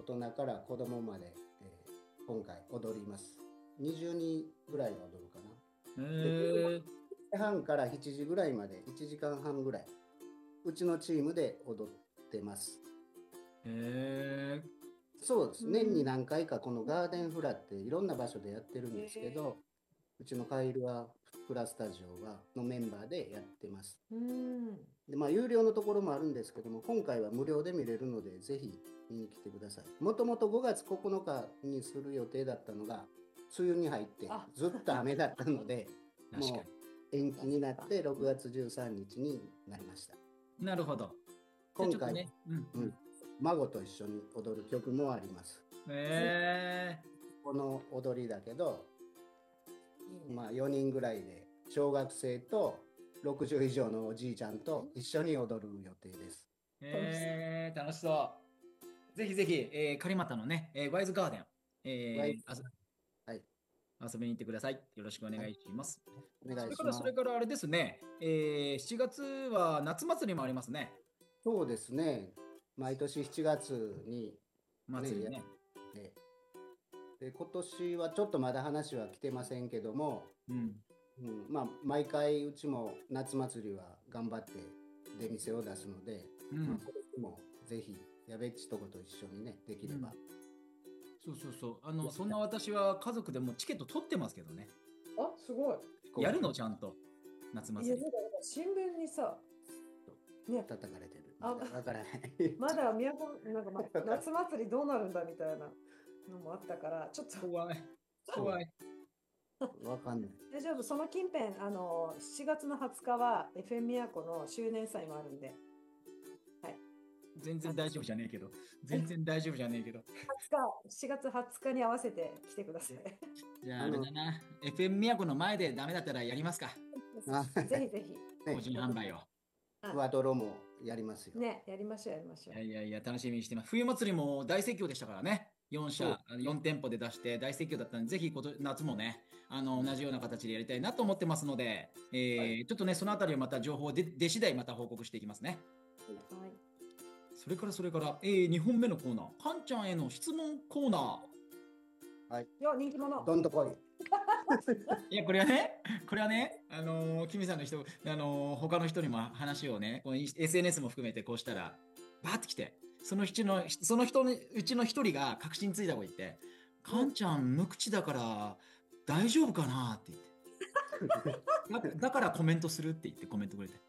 人から子供まで、今回踊ります。20人ぐらいは踊るかな。で、半から7時ぐらいまで1時間半ぐらいうちのチームで踊ってます。そうです。年に何回かこのガーデンフラっていろんな場所でやってるんですけど、うちのカイルはフラスタジオのメンバーでやってます。で、有料のところもあるんですけども、今回は無料で見れるので、ぜひ見に来てください。もともと5月9日にする予定だったのが、梅雨に入ってずっと雨だったので、もう延期になって6月13日になりました。 なるほど。 今回、孫と一緒に踊る曲もあります。この踊りだけど、4人ぐらいで小学生と60以上のおじいちゃんと一緒に踊る予定です。 楽しそう。ぜひぜひ、狩俣のね、ワイズガーデン、遊びに行ってください。よろしくお願いします。 お願いします。 それからあれですね、7月は夏祭りもありますね。 そうですね。毎年7月に、 祭りね。 で、今年はちょっとまだ話は来てませんけども、毎回うちも夏祭りは頑張って出店を出すので、今年もぜひやべっちとこと一緒にね、できれば。 そう。そんな私は家族でもチケット取ってますけどね。 あ、すごい。 やるのちゃんと夏祭り。 新聞にさ、 叩かれてる。わからない。 まだなんか夏祭りどうなるんだみたいなのもあったから、ちょっと怖い。 わかんない。 大丈夫、その近辺、7月の20日は FM 宮古の周年祭もあるんで。 全然大丈夫じゃねえけど。7 月20日に合わせて来てください。 じゃあ、あれだな。FM 宮古の前でダメだったらやりますか。 ぜひぜひ。 個人販売を。 クワトロもやりますよ。 ね、やりましょう。 いや、楽しみにしてます。冬祭りも大盛況でしたからね。4店舗で出して大盛況だったんで、ぜひ夏もね、同じような形でやりたいなと思ってますので、ちょっとね、そのあたりをまた情報出次第また報告していきますね。それから、2本目のコーナー、かんちゃんへの質問コーナー。いや、人気者。 どんとこい。 いや、これはね、キミさんの人、他の人にも話をね、SNS も含めてこうしたら、バーって来て、その人のうちの一人が確信ついた子言って、かんちゃん無口だから大丈夫かなって言って。だからコメントするって言ってコメントくれて。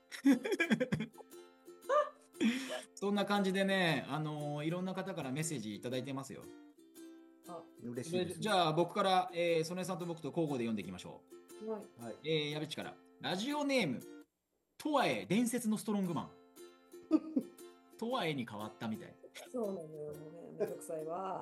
そんな感じでね、いろんな方からメッセージいただいてますよ。 嬉しいですね。 じゃあ僕から、曽根さんと僕と交互で読んでいきましょう。 矢部っちから。ラジオネーム、とわえ伝説のストロングマン。とわえに変わったみたい。 そうなのよ、もうね、めんどくさいわ。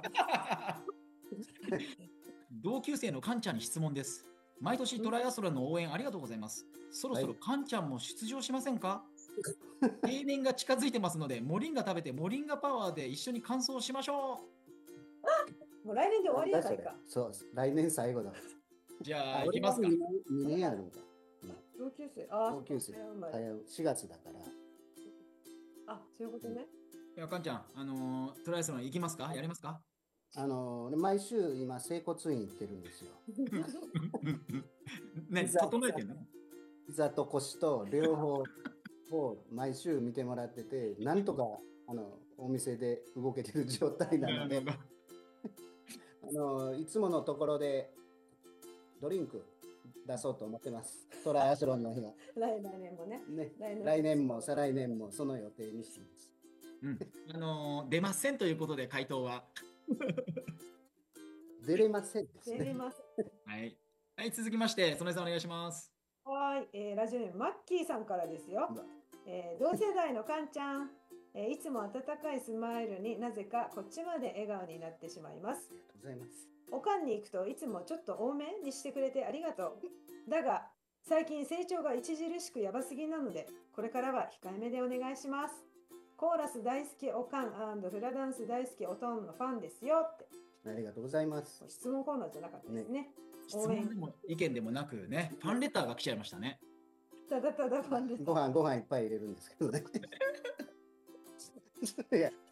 同級生のカンちゃんに質問です。毎年トライアスロンの応援ありがとうございます。そろそろカンちゃんも出場しませんか？定年が近づいてますので、モリンガ食べてモリンガパワーで一緒に完走しましょう。 もう来年で終わりやないか。 そう、来年最後だ。 じゃあ、行きますか。 2年あるんだ。 同級生。 4月だから。 そういうことね。 いや、かんちゃん、トライアスロン行きますか？やりますか？ 毎週今、整骨院行ってるんですよ。 ね、整えてんの？ 膝と腰と両方を毎週見てもらってて、なんとかお店で動けてる状態なので、いつものところでドリンク出そうと思ってます。トライアスロンの日は。 来年もね。 来年も再来年もその予定にしています。 出ませんということで回答は。 出れませんですね。 出れません。 はい、続きまして、曽根さんお願いします。 はい、ラジオネームマッキーさんからですよ。同世代のかんちゃん、いつも温かいスマイルになぜかこっちまで笑顔になってしまいます。 ありがとうございます。 おかんに行くといつもちょっと多めにしてくれてありがとう。だが最近成長が著しくやばすぎなので、これからは控えめでお願いします。コーラス大好きおかん&フラダンス大好きおとんのファンですよって。 ありがとうございます。 質問コーナーじゃなかったですね。 質問でも意見でもなくね、ファンレターが来ちゃいましたね。 ただファンレター。 ご飯いっぱい入れるんですけどね。いや、